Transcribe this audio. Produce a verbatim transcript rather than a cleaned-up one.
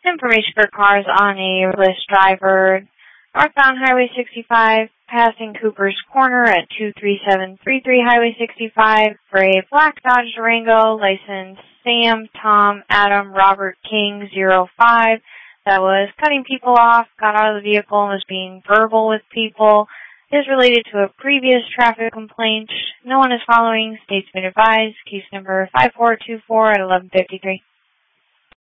Information for cars on a list driver. Northbound Highway sixty-five, passing Cooper's Corner at two three seven three three Highway sixty-five for a black Dodge Durango, license Sam, Tom, Adam, Robert, King, zero five, that was cutting people off, got out of the vehicle and was being verbal with people. Is related to a previous traffic complaint. No one is following. State's been advised. Case number five four two four at eleven fifty-three.